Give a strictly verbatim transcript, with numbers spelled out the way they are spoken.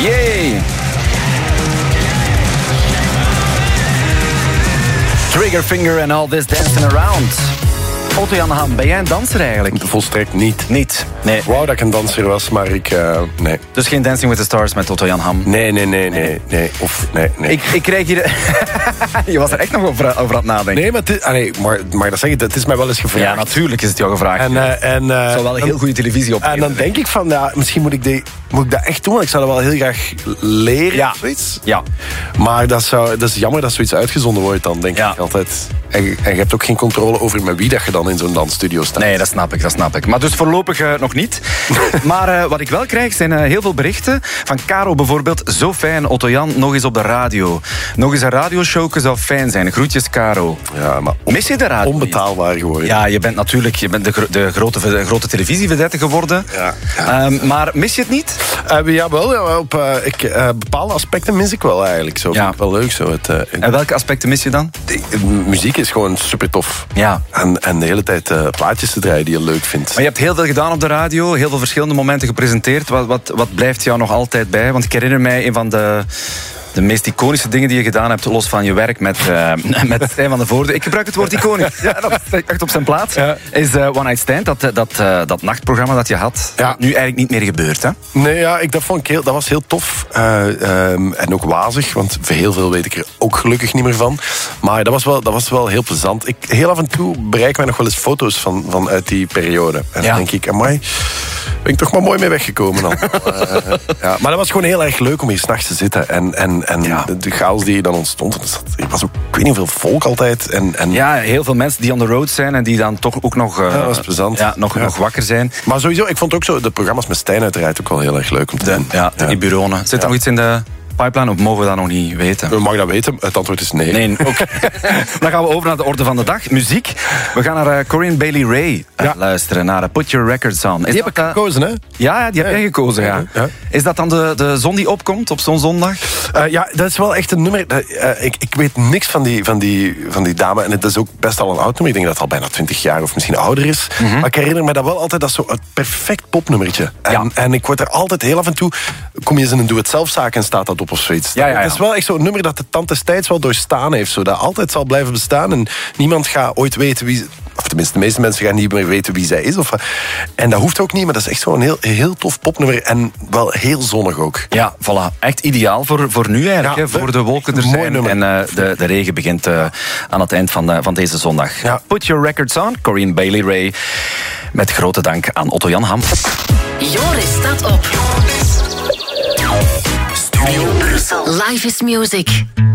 Yay! Triggerfinger and all this dancing around. Otto Jan Ham, ben jij een danser eigenlijk? Volstrekt niet. Niet? Nee. Wou dat ik een danser was, maar ik... Uh, nee. Dus geen Dancing with the Stars met Otto Jan Ham? Nee, nee, nee, nee. nee. Of, nee, nee. Ik, ik krijg hier... Je was er echt nog over, over aan het nadenken. Nee, maar, het, allee, maar, maar dat zeg ik, het is mij wel eens gevraagd. Ja, natuurlijk is het jou gevraagd. En, uh, en, uh, het zou wel een heel goede televisie opgeven. En dan denk ik van, ja, misschien moet ik, die, moet ik dat echt doen, want ik zou dat wel heel graag leren. Ja. Of zoiets. Ja. Maar dat, zou, dat is jammer dat zoiets uitgezonden wordt dan, denk ja. ik altijd. En, en je hebt ook geen controle over met wie dat je dan in zo'n dansstudio staat. Nee, dat snap ik, dat snap ik. Maar dus voorlopig uh, nog niet. Maar uh, wat ik wel krijg zijn uh, heel veel berichten. Van Caro bijvoorbeeld. Zo fijn, Otto Jan, nog eens op de radio. Nog eens een radioshow zou fijn zijn. Groetjes, Caro. Ja, maar on- mis je de radio? Onbetaalbaar geworden. Ja, je bent natuurlijk je bent de, gro- de grote, de grote televisievedette geworden. Ja, ja. Um, maar mis je het niet? Uh, jawel, ja, op uh, ik, uh, bepaalde aspecten mis ik wel eigenlijk. Zo. Ja. Vind ik wel leuk. Zo. Het, uh, En welke aspecten mis je dan? De, de muziek is gewoon super tof. Ja. En, en de hele tijd uh, plaatjes te draaien die je leuk vindt. Maar je hebt heel veel gedaan op de radio, heel veel verschillende momenten gepresenteerd. Wat, wat, wat blijft jou nog altijd bij? Want ik herinner mij een van de... De meest iconische dingen die je gedaan hebt, los van je werk met, uh, met Stijn van de Voorde. Ik gebruik het woord iconisch. Ja, dat is echt op zijn plaats. Ja. Is uh, One Night Stand, dat, dat, uh, dat nachtprogramma dat je had, ja. nu eigenlijk niet meer gebeurt, hè? Nee, ja, ik, dat, vond ik heel, dat was heel tof. Uh, um, en ook wazig, want heel veel weet ik er ook gelukkig niet meer van. Maar dat was wel, dat was wel heel plezant. Ik, heel af en toe bereik mij nog wel eens foto's van, van uit die periode. En ja. dan denk ik, amai, ben ik toch maar mooi mee weggekomen dan. uh, ja. Maar dat was gewoon heel erg leuk om hier 's nachts te zitten. En, en En ja. de, de chaos die dan ontstond. Er was ook, ik weet niet hoeveel volk altijd. En, en ja, heel veel mensen die on the road zijn en die dan toch ook nog, uh, ja, dat was plezant. Ja, nog, ja. nog wakker zijn. Maar sowieso, ik vond ook zo de programma's met Stijn uiteraard ook wel heel erg leuk om te doen. Ja, de ja. Iburone. Zit er ja. nog iets in de pipeline of mogen we dat nog niet weten? We mogen dat weten. Het antwoord is nee. Nee, oké. Dan gaan we over naar de orde van de dag. Muziek. We gaan naar uh, Corinne Bailey Rae uh, ja. luisteren. Naar uh, Put Your Records On. Is die heb ik uh, gekozen, hè? Ja, die heb ja. jij gekozen, ja. Ja. Is dat dan de, de zon die opkomt op zo'n zondag? Uh, ja, dat is wel echt een nummer. Uh, uh, ik, ik weet niks van die, van, die, van die dame. En het is ook best al een oud nummer. Ik denk dat het al bijna twintig jaar of misschien ouder is. Mm-hmm. Maar ik herinner me dat wel altijd als zo een perfect popnummertje. En, ja. en ik word er altijd heel af en toe... Kom je eens in een doe-het-zelf-zaak en staat dat op of zoiets. Ja, ja, ja. Het is wel echt zo'n nummer dat de tand des tijds wel doorstaan heeft. Zo, dat altijd zal blijven bestaan. En niemand gaat ooit weten wie... Of tenminste, de meeste mensen gaan niet meer weten wie zij is. Of, en dat hoeft ook niet, maar dat is echt zo'n heel, heel tof popnummer. En wel heel zonnig ook. Ja, voilà. Echt ideaal voor, voor nu eigenlijk. Ja, hè, voor de wolken er zijn. Nummer. En uh, de, de regen begint uh, aan het eind van, uh, van deze zondag. Ja. Put Your Records On, Corinne Bailey Rae. Met grote dank aan Otto Jan Ham. Joris staat op. Studio Brussel. Live is music.